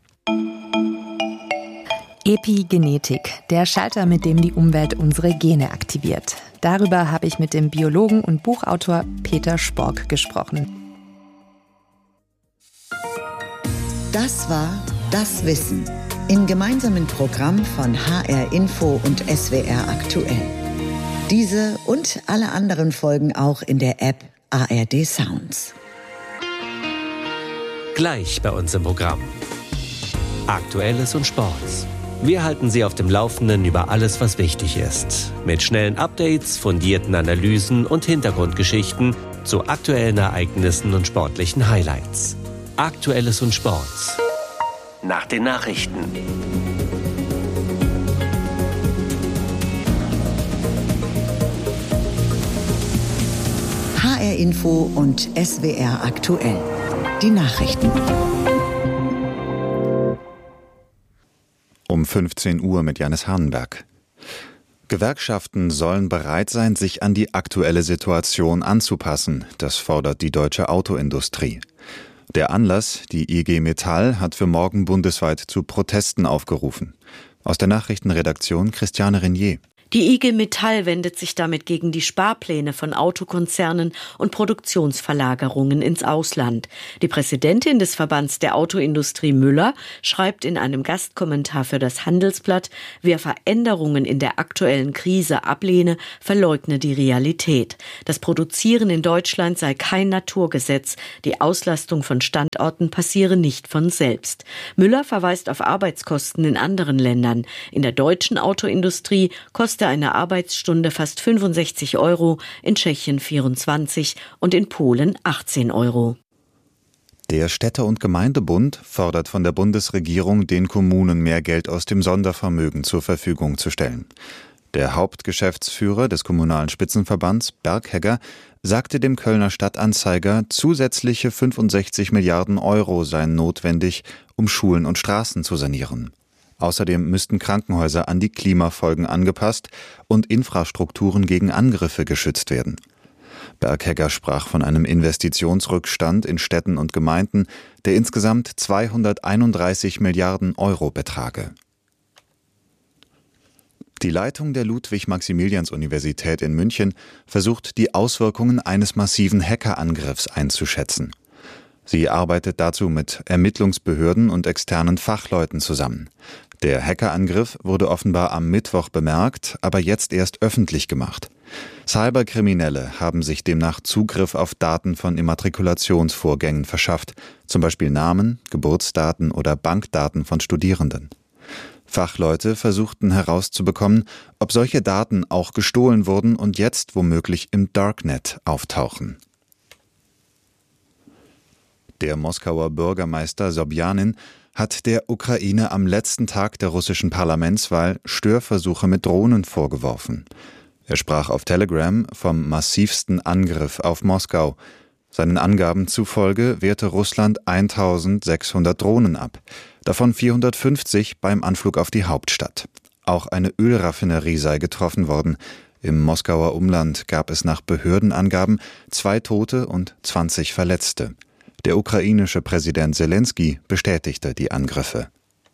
Epigenetik, der Schalter, mit dem die Umwelt unsere Gene aktiviert. Darüber habe ich mit dem Biologen und Buchautor Peter Spork gesprochen. Das war Das Wissen im gemeinsamen Programm von H R Info und S W R Aktuell. Diese und alle anderen Folgen auch in der App A R D Sounds. Gleich bei uns im Programm. Aktuelles und Sports. Wir halten Sie auf dem Laufenden über alles, was wichtig ist. Mit schnellen Updates, fundierten Analysen und Hintergrundgeschichten zu aktuellen Ereignissen und sportlichen Highlights. Aktuelles und Sports. Nach den Nachrichten. H R Info und S W R Aktuell. Die Nachrichten. Um fünfzehn Uhr mit Janis Hahnenberg. Gewerkschaften sollen bereit sein, sich an die aktuelle Situation anzupassen. Das fordert die deutsche Autoindustrie. Der Anlass, die I G Metall, hat für morgen bundesweit zu Protesten aufgerufen. Aus der Nachrichtenredaktion Christiane Renier. Die I G Metall wendet sich damit gegen die Sparpläne von Autokonzernen und Produktionsverlagerungen ins Ausland. Die Präsidentin des Verbands der Autoindustrie Müller schreibt in einem Gastkommentar für das Handelsblatt, wer Veränderungen in der aktuellen Krise ablehne, verleugne die Realität. Das Produzieren in Deutschland sei kein Naturgesetz. Die Auslastung von Standorten passiere nicht von selbst. Müller verweist auf Arbeitskosten in anderen Ländern. In der deutschen Autoindustrie kostet eine Arbeitsstunde fast fünfundsechzig Euro, in Tschechien vierundzwanzig und in Polen achtzehn Euro. Der Städte- und Gemeindebund fordert von der Bundesregierung, den Kommunen mehr Geld aus dem Sondervermögen zur Verfügung zu stellen. Der Hauptgeschäftsführer des Kommunalen Spitzenverbands, Berghegger, sagte dem Kölner Stadtanzeiger, zusätzliche fünfundsechzig Milliarden Euro seien notwendig, um Schulen und Straßen zu sanieren. Außerdem müssten Krankenhäuser an die Klimafolgen angepasst und Infrastrukturen gegen Angriffe geschützt werden. Berghegger sprach von einem Investitionsrückstand in Städten und Gemeinden, der insgesamt zweihunderteinunddreißig Milliarden Euro betrage. Die Leitung der Ludwig-Maximilians-Universität in München versucht, die Auswirkungen eines massiven Hackerangriffs einzuschätzen. Sie arbeitet dazu mit Ermittlungsbehörden und externen Fachleuten zusammen. Der Hackerangriff wurde offenbar am Mittwoch bemerkt, aber jetzt erst öffentlich gemacht. Cyberkriminelle haben sich demnach Zugriff auf Daten von Immatrikulationsvorgängen verschafft, zum Beispiel Namen, Geburtsdaten oder Bankdaten von Studierenden. Fachleute versuchten herauszubekommen, ob solche Daten auch gestohlen wurden und jetzt womöglich im Darknet auftauchen. Der Moskauer Bürgermeister Sobjanin hat der Ukraine am letzten Tag der russischen Parlamentswahl Störversuche mit Drohnen vorgeworfen. Er sprach auf Telegram vom massivsten Angriff auf Moskau. Seinen Angaben zufolge wehrte Russland eintausendsechshundert Drohnen ab, davon vierhundertfünfzig beim Anflug auf die Hauptstadt. Auch eine Ölraffinerie sei getroffen worden. Im Moskauer Umland gab es nach Behördenangaben zwei Tote und zwanzig Verletzte. Der ukrainische Präsident Selenskyj bestätigte die Angriffe.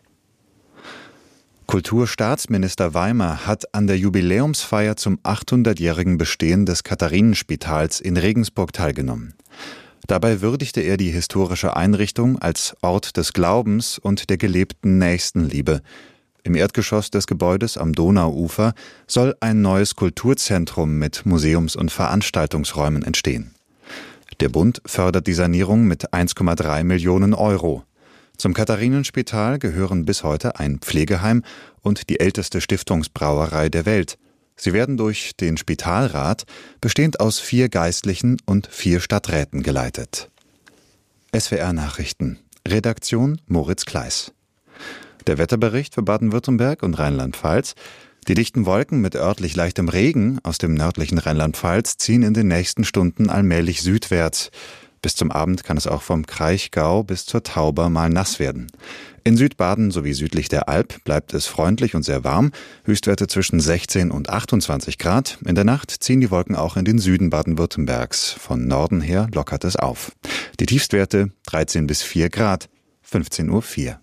Kulturstaatsminister Weimer hat an der Jubiläumsfeier zum achthundertjährigen Bestehen des Katharinenspitals in Regensburg teilgenommen. Dabei würdigte er die historische Einrichtung als Ort des Glaubens und der gelebten Nächstenliebe. Im Erdgeschoss des Gebäudes am Donauufer soll ein neues Kulturzentrum mit Museums- und Veranstaltungsräumen entstehen. Der Bund fördert die Sanierung mit eins Komma drei Millionen Euro. Zum Katharinenspital gehören bis heute ein Pflegeheim und die älteste Stiftungsbrauerei der Welt. Sie werden durch den Spitalrat, bestehend aus vier Geistlichen und vier Stadträten, geleitet. S W R Nachrichten. Redaktion Moritz Kleiss. Der Wetterbericht für Baden-Württemberg und Rheinland-Pfalz. Die dichten Wolken mit örtlich leichtem Regen aus dem nördlichen Rheinland-Pfalz ziehen in den nächsten Stunden allmählich südwärts. Bis zum Abend kann es auch vom Kraichgau bis zur Tauber mal nass werden. In Südbaden sowie südlich der Alp bleibt es freundlich und sehr warm. Höchstwerte zwischen sechzehn und achtundzwanzig Grad. In der Nacht ziehen die Wolken auch in den Süden Baden-Württembergs. Von Norden her lockert es auf. Die Tiefstwerte dreizehn bis vier Grad. fünfzehn Uhr vier.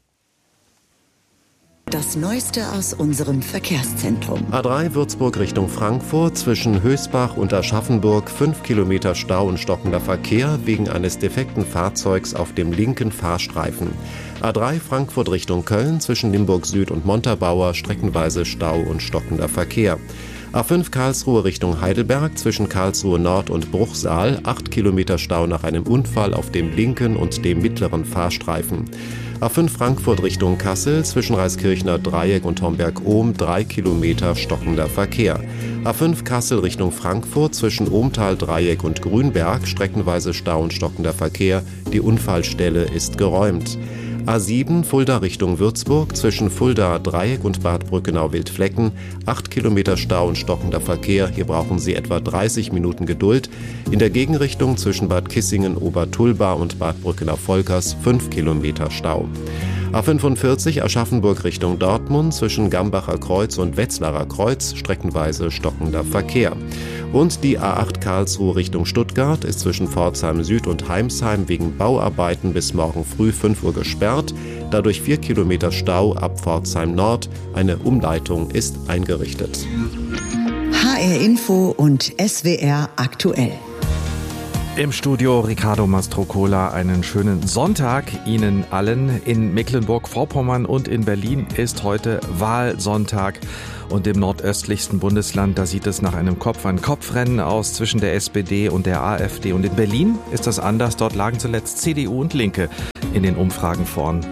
Das Neueste aus unserem Verkehrszentrum. A drei Würzburg Richtung Frankfurt, zwischen Hösbach und Aschaffenburg fünf Kilometer Stau und stockender Verkehr wegen eines defekten Fahrzeugs auf dem linken Fahrstreifen. A drei Frankfurt Richtung Köln, zwischen Limburg Süd und Montabaur streckenweise Stau und stockender Verkehr. A fünf Karlsruhe Richtung Heidelberg, zwischen Karlsruhe Nord und Bruchsal acht Kilometer Stau nach einem Unfall auf dem linken und dem mittleren Fahrstreifen. A fünf Frankfurt Richtung Kassel, zwischen Reiskirchner Dreieck und Homberg-Ohm drei Kilometer stockender Verkehr. A fünf Kassel Richtung Frankfurt, zwischen Ohmtal Dreieck und Grünberg streckenweise Stau und stockender Verkehr. Die Unfallstelle ist geräumt. A sieben Fulda Richtung Würzburg, zwischen Fulda Dreieck und Bad Brückenau-Wildflecken acht Kilometer Stau und stockender Verkehr. Hier brauchen Sie etwa dreißig Minuten Geduld. In der Gegenrichtung zwischen Bad Kissingen, Obertulba und Bad Brückenau-Volkers fünf Kilometer Stau. A fünfundvierzig Aschaffenburg Richtung Dortmund zwischen Gambacher Kreuz und Wetzlarer Kreuz streckenweise stockender Verkehr. Und die A acht Karlsruhe Richtung Stuttgart ist zwischen Pforzheim Süd und Heimsheim wegen Bauarbeiten bis morgen früh fünf Uhr gesperrt. Dadurch vier Kilometer Stau ab Pforzheim Nord. Eine Umleitung ist eingerichtet. H R Info und S W R aktuell. Im Studio Ricardo Mastrocola, einen schönen Sonntag Ihnen allen. In Mecklenburg-Vorpommern und in Berlin ist heute Wahlsonntag. Und im nordöstlichsten Bundesland, da sieht es nach einem Kopf-an-Kopf-Rennen aus zwischen der S P D und der AfD. Und in Berlin ist das anders. Dort lagen zuletzt C D U und Linke in den Umfragen vorn.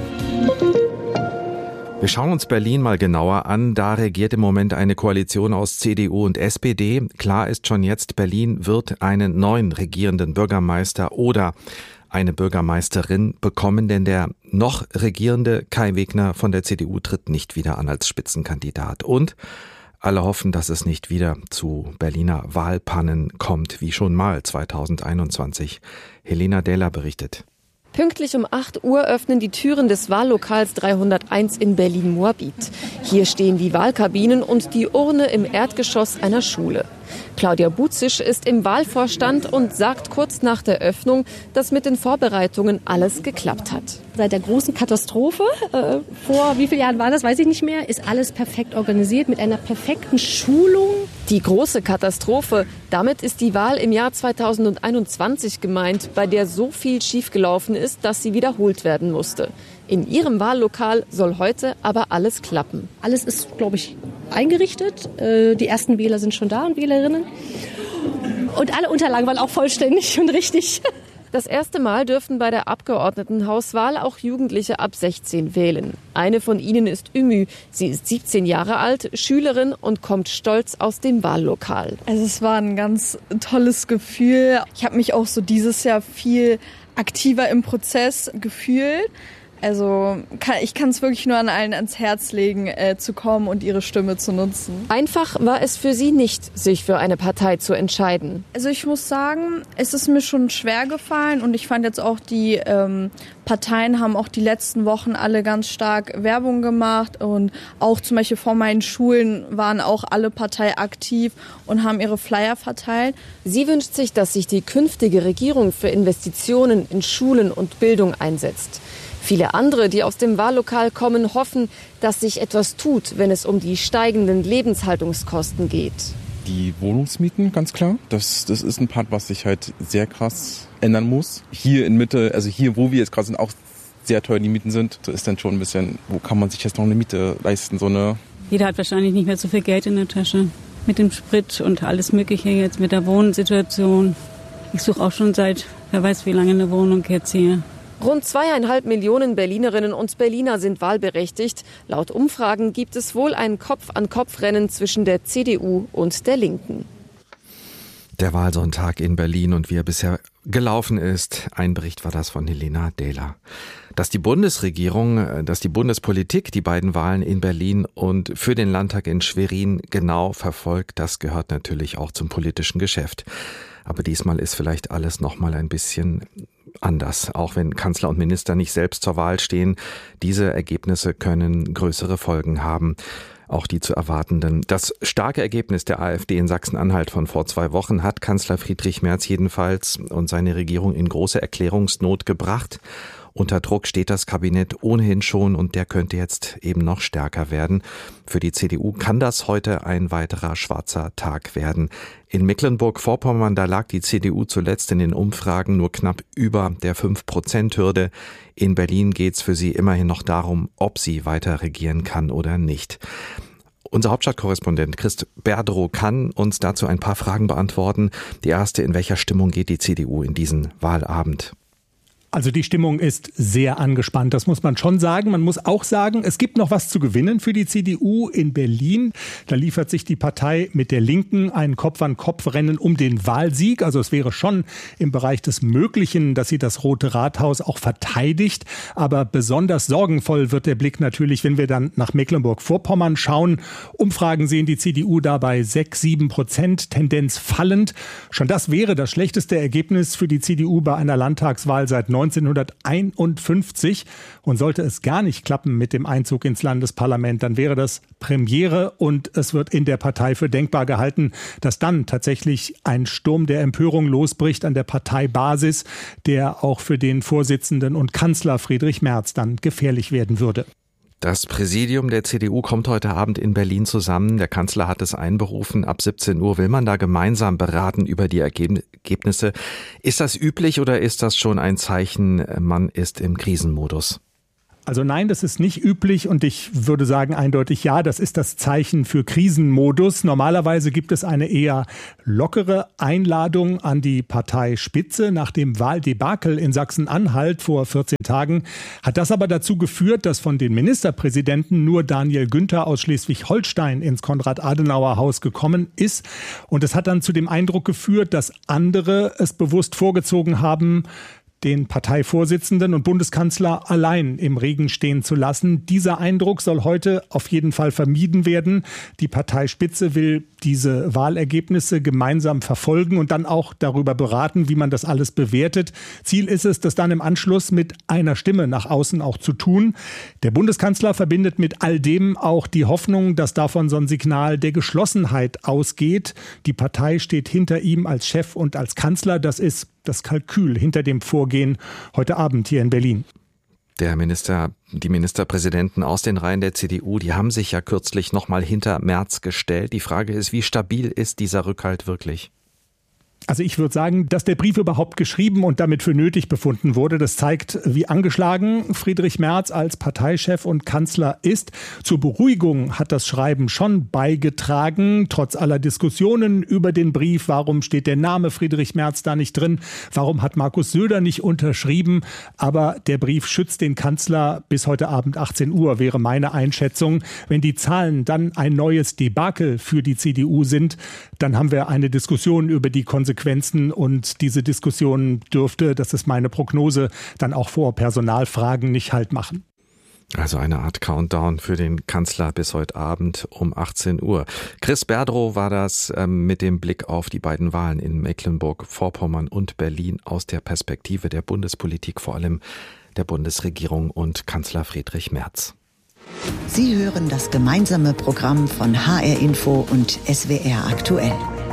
Wir schauen uns Berlin mal genauer an. Da regiert im Moment eine Koalition aus C D U und S P D. Klar ist schon jetzt, Berlin wird einen neuen regierenden Bürgermeister oder eine Bürgermeisterin bekommen, denn der noch regierende Kai Wegner von der C D U tritt nicht wieder an als Spitzenkandidat. Und alle hoffen, dass es nicht wieder zu Berliner Wahlpannen kommt, wie schon mal zweitausendeinundzwanzig. Helena Dehler berichtet. Pünktlich um acht Uhr öffnen die Türen des Wahllokals dreihunderteins in Berlin-Moabit. Hier stehen die Wahlkabinen und die Urne im Erdgeschoss einer Schule. Claudia Buzisch ist im Wahlvorstand und sagt kurz nach der Öffnung, dass mit den Vorbereitungen alles geklappt hat. Seit der großen Katastrophe, äh, vor wie vielen Jahren war das, weiß ich nicht mehr, ist alles perfekt organisiert mit einer perfekten Schulung. Die große Katastrophe, damit ist die Wahl im Jahr zweitausendeinundzwanzig gemeint, bei der so viel schiefgelaufen ist, dass sie wiederholt werden musste. In ihrem Wahllokal soll heute aber alles klappen. Alles ist, glaube ich, eingerichtet. Die ersten Wähler sind schon da und Wählerinnen. Und alle Unterlagen waren auch vollständig und richtig. Das erste Mal dürfen bei der Abgeordnetenhauswahl auch Jugendliche ab sechzehn wählen. Eine von ihnen ist Ümü. Sie ist siebzehn Jahre alt, Schülerin und kommt stolz aus dem Wahllokal. Also es war ein ganz tolles Gefühl. Ich habe mich auch so dieses Jahr viel aktiver im Prozess gefühlt. Also kann, ich kann es wirklich nur an allen ans Herz legen, äh, zu kommen und ihre Stimme zu nutzen. Einfach war es für sie nicht, sich für eine Partei zu entscheiden. Also ich muss sagen, es ist mir schon schwer gefallen und ich fand jetzt auch, die ähm, Parteien haben auch die letzten Wochen alle ganz stark Werbung gemacht und auch zum Beispiel vor meinen Schulen waren auch alle Parteien aktiv und haben ihre Flyer verteilt. Sie wünscht sich, dass sich die künftige Regierung für Investitionen in Schulen und Bildung einsetzt. Viele andere, die aus dem Wahllokal kommen, hoffen, dass sich etwas tut, wenn es um die steigenden Lebenshaltungskosten geht. Die Wohnungsmieten, ganz klar. Das, das ist ein Part, was sich halt sehr krass ändern muss. Hier in Mitte, also hier, wo wir jetzt gerade sind, auch sehr teuer die Mieten sind. Da ist dann schon ein bisschen, wo kann man sich jetzt noch eine Miete leisten? So eine Jeder hat wahrscheinlich nicht mehr so viel Geld in der Tasche. Mit dem Sprit und alles Mögliche jetzt, mit der Wohnsituation. Ich suche auch schon seit, wer weiß wie lange, eine Wohnung jetzt hier. Rund zweieinhalb Millionen Berlinerinnen und Berliner sind wahlberechtigt. Laut Umfragen gibt es wohl ein Kopf-an-Kopf-Rennen zwischen der C D U und der Linken. Der Wahlsonntag in Berlin und wie er bisher gelaufen ist. Ein Bericht war das von Helena Dehler. Dass die Bundesregierung, dass die Bundespolitik die beiden Wahlen in Berlin und für den Landtag in Schwerin genau verfolgt, das gehört natürlich auch zum politischen Geschäft. Aber diesmal ist vielleicht alles noch mal ein bisschen anders, auch wenn Kanzler und Minister nicht selbst zur Wahl stehen. Diese Ergebnisse können größere Folgen haben, auch die zu erwartenden. Das starke Ergebnis der AfD in Sachsen-Anhalt von vor zwei Wochen hat Kanzler Friedrich Merz jedenfalls und seine Regierung in große Erklärungsnot gebracht. Unter Druck steht das Kabinett ohnehin schon und der könnte jetzt eben noch stärker werden. Für die C D U kann das heute ein weiterer schwarzer Tag werden. In Mecklenburg-Vorpommern, da lag die C D U zuletzt in den Umfragen nur knapp über der fünf Prozent Hürde. In Berlin geht's für sie immerhin noch darum, ob sie weiter regieren kann oder nicht. Unser Hauptstadtkorrespondent Christ Berdrow kann uns dazu ein paar Fragen beantworten. Die erste: In welcher Stimmung geht die C D U in diesen Wahlabend? Also die Stimmung ist sehr angespannt, das muss man schon sagen. Man muss auch sagen, es gibt noch was zu gewinnen für die C D U in Berlin. Da liefert sich die Partei mit der Linken ein Kopf-an-Kopf-Rennen um den Wahlsieg. Also es wäre schon im Bereich des Möglichen, dass sie das Rote Rathaus auch verteidigt. Aber besonders sorgenvoll wird der Blick natürlich, wenn wir dann nach Mecklenburg-Vorpommern schauen. Umfragen sehen die C D U da bei sechs, sieben Prozent, Tendenz fallend. Schon das wäre das schlechteste Ergebnis für die C D U bei einer Landtagswahl seit neunzehnhunderteinundfünfzig. Und sollte es gar nicht klappen mit dem Einzug ins Landesparlament, dann wäre das Premiere und es wird in der Partei für denkbar gehalten, dass dann tatsächlich ein Sturm der Empörung losbricht an der Parteibasis, der auch für den Vorsitzenden und Kanzler Friedrich Merz dann gefährlich werden würde. Das Präsidium der C D U kommt heute Abend in Berlin zusammen. Der Kanzler hat es einberufen. Ab siebzehn Uhr will man da gemeinsam beraten über die Ergebnisse. Ist das üblich oder ist das schon ein Zeichen, man ist im Krisenmodus? Also nein, das ist nicht üblich und ich würde sagen eindeutig ja, das ist das Zeichen für Krisenmodus. Normalerweise gibt es eine eher lockere Einladung an die Parteispitze. Nach dem Wahldebakel in Sachsen-Anhalt vor vierzehn Tagen hat das aber dazu geführt, dass von den Ministerpräsidenten nur Daniel Günther aus Schleswig-Holstein ins Konrad-Adenauer-Haus gekommen ist. Und es hat dann zu dem Eindruck geführt, dass andere es bewusst vorgezogen haben, den Parteivorsitzenden und Bundeskanzler allein im Regen stehen zu lassen. Dieser Eindruck soll heute auf jeden Fall vermieden werden. Die Parteispitze will diese Wahlergebnisse gemeinsam verfolgen und dann auch darüber beraten, wie man das alles bewertet. Ziel ist es, das dann im Anschluss mit einer Stimme nach außen auch zu tun. Der Bundeskanzler verbindet mit all dem auch die Hoffnung, dass davon so ein Signal der Geschlossenheit ausgeht. Die Partei steht hinter ihm als Chef und als Kanzler. Das ist das Kalkül hinter dem Vorgehen heute Abend hier in Berlin. Der Minister, die Ministerpräsidenten aus den Reihen der C D U, die haben sich ja kürzlich noch mal hinter Merz gestellt. Die Frage ist, wie stabil ist dieser Rückhalt wirklich? Also ich würde sagen, dass der Brief überhaupt geschrieben und damit für nötig befunden wurde, das zeigt, wie angeschlagen Friedrich Merz als Parteichef und Kanzler ist. Zur Beruhigung hat das Schreiben schon beigetragen, trotz aller Diskussionen über den Brief. Warum steht der Name Friedrich Merz da nicht drin? Warum hat Markus Söder nicht unterschrieben? Aber der Brief schützt den Kanzler bis heute Abend achtzehn Uhr, wäre meine Einschätzung. Wenn die Zahlen dann ein neues Debakel für die C D U sind, dann haben wir eine Diskussion über die Konsequenzen. Und diese Diskussion dürfte, das ist meine Prognose, dann auch vor Personalfragen nicht Halt machen. Also eine Art Countdown für den Kanzler bis heute Abend um achtzehn Uhr. Chris Berdrow war das ähm, mit dem Blick auf die beiden Wahlen in Mecklenburg-Vorpommern und Berlin aus der Perspektive der Bundespolitik, vor allem der Bundesregierung und Kanzler Friedrich Merz. Sie hören das gemeinsame Programm von H R Info und S W R aktuell.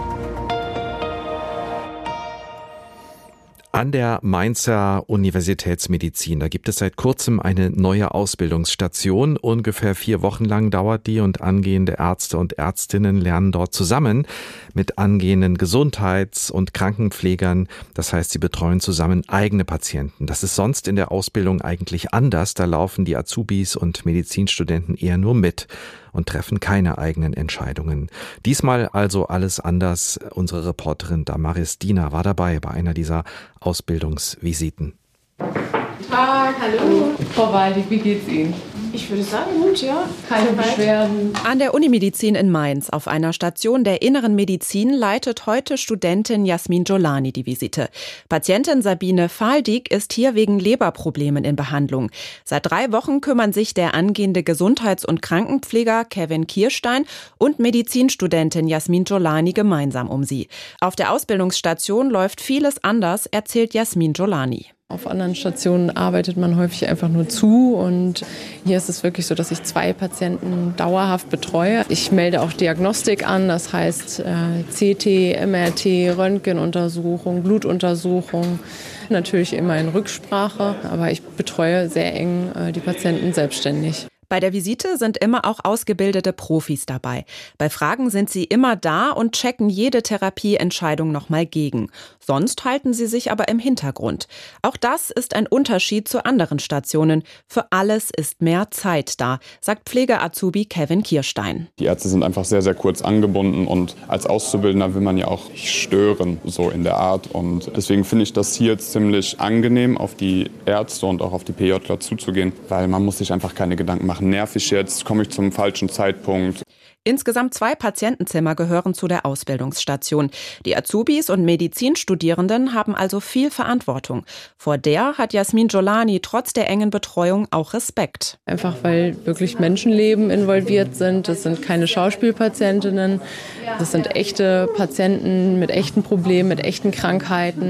An der Mainzer Universitätsmedizin, da gibt es seit kurzem eine neue Ausbildungsstation. Ungefähr vier Wochen lang dauert die und angehende Ärzte und Ärztinnen lernen dort zusammen mit angehenden Gesundheits- und Krankenpflegern. Das heißt, sie betreuen zusammen eigene Patienten. Das ist sonst in der Ausbildung eigentlich anders. Da laufen die Azubis und Medizinstudenten eher nur mit und treffen keine eigenen Entscheidungen. Diesmal also alles anders. Unsere Reporterin Damaris Diener war dabei bei einer dieser Ausbildungsvisiten. Guten Tag, hallo. Frau Waldig, wie geht's Ihnen? Ich würde sagen, gut, ja. Keine Beschwerden. An der Unimedizin in Mainz, auf einer Station der Inneren Medizin, leitet heute Studentin Jasmin Jolani die Visite. Patientin Sabine Faldig ist hier wegen Leberproblemen in Behandlung. Seit drei Wochen kümmern sich der angehende Gesundheits- und Krankenpfleger Kevin Kirstein und Medizinstudentin Jasmin Jolani gemeinsam um sie. Auf der Ausbildungsstation läuft vieles anders, erzählt Jasmin Jolani. Auf anderen Stationen arbeitet man häufig einfach nur zu und hier ist es wirklich so, dass ich zwei Patienten dauerhaft betreue. Ich melde auch Diagnostik an, das heißt äh, C T, M R T, Röntgenuntersuchung, Blutuntersuchung, natürlich immer in Rücksprache, aber ich betreue sehr eng äh, die Patienten selbstständig. Bei der Visite sind immer auch ausgebildete Profis dabei. Bei Fragen sind sie immer da und checken jede Therapieentscheidung nochmal gegen. Sonst halten sie sich aber im Hintergrund. Auch das ist ein Unterschied zu anderen Stationen. Für alles ist mehr Zeit da, sagt Pflege-Azubi Kevin Kirstein. Die Ärzte sind einfach sehr, sehr kurz angebunden und als Auszubildender will man ja auch nicht stören, so in der Art. Und deswegen finde ich das hier ziemlich angenehm, auf die Ärzte und auch auf die P Jler zuzugehen, weil man muss sich einfach keine Gedanken machen. Nerv ich jetzt, komme ich zum falschen Zeitpunkt. Insgesamt zwei Patientenzimmer gehören zu der Ausbildungsstation. Die Azubis und Medizinstudierenden haben also viel Verantwortung. Vor der hat Jasmin Jolani trotz der engen Betreuung auch Respekt. Einfach weil wirklich Menschenleben involviert sind. Das sind keine Schauspielpatientinnen. Das sind echte Patienten mit echten Problemen, mit echten Krankheiten.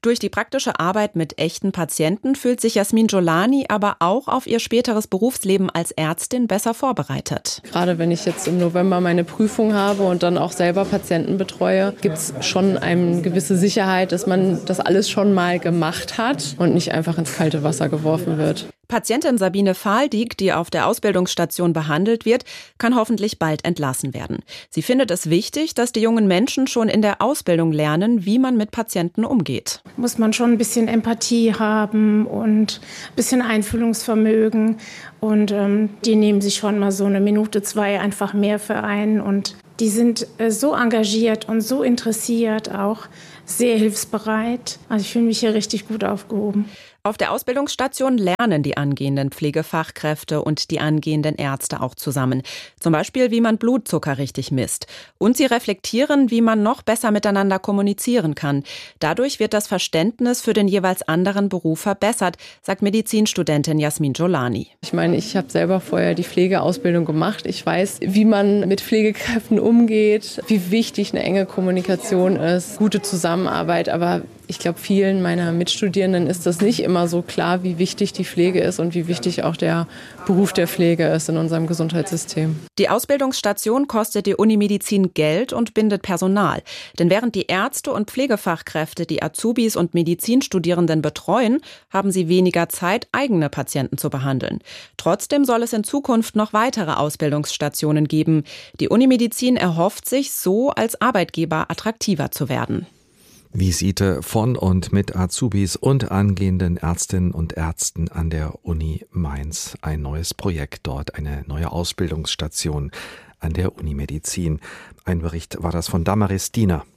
Durch die praktische Arbeit mit echten Patienten fühlt sich Jasmin Jolani aber auch auf ihr späteres Berufsleben als Ärztin besser vorbereitet. Gerade wenn ich jetzt im November meine Prüfung habe und dann auch selber Patienten betreue, gibt es schon eine gewisse Sicherheit, dass man das alles schon mal gemacht hat und nicht einfach ins kalte Wasser geworfen wird. Patientin Sabine Fahldieck, die auf der Ausbildungsstation behandelt wird, kann hoffentlich bald entlassen werden. Sie findet es wichtig, dass die jungen Menschen schon in der Ausbildung lernen, wie man mit Patienten umgeht. Muss man schon ein bisschen Empathie haben und ein bisschen Einfühlungsvermögen. Und ähm, die nehmen sich schon mal so eine Minute, zwei einfach mehr für einen. Und die sind äh, so engagiert und so interessiert, auch sehr hilfsbereit. Also ich fühle mich hier richtig gut aufgehoben. Auf der Ausbildungsstation lernen die angehenden Pflegefachkräfte und die angehenden Ärzte auch zusammen. Zum Beispiel, wie man Blutzucker richtig misst. Und sie reflektieren, wie man noch besser miteinander kommunizieren kann. Dadurch wird das Verständnis für den jeweils anderen Beruf verbessert, sagt Medizinstudentin Jasmin Jolani. Ich meine, ich habe selber vorher die Pflegeausbildung gemacht. Ich weiß, wie man mit Pflegekräften umgeht, wie wichtig eine enge Kommunikation ist, gute Zusammenarbeit. Aber ich glaube, vielen meiner Mitstudierenden ist das nicht immer so klar, wie wichtig die Pflege ist und wie wichtig auch der Beruf der Pflege ist in unserem Gesundheitssystem. Die Ausbildungsstation kostet die Unimedizin Geld und bindet Personal. Denn während die Ärzte und Pflegefachkräfte die Azubis und Medizinstudierenden betreuen, haben sie weniger Zeit, eigene Patienten zu behandeln. Trotzdem soll es in Zukunft noch weitere Ausbildungsstationen geben. Die Unimedizin erhofft sich, so als Arbeitgeber attraktiver zu werden. Visite von und mit Azubis und angehenden Ärztinnen und Ärzten an der Uni Mainz. Ein neues Projekt dort, eine neue Ausbildungsstation an der Unimedizin. Ein Bericht war das von Damaris Diener.